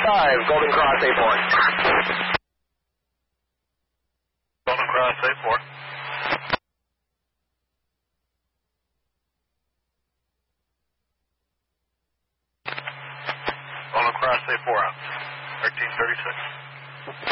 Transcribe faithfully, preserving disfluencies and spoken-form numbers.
five, Golden Cross A four. Golden Cross A four. Golden Cross A four out. thirteen thirty-six.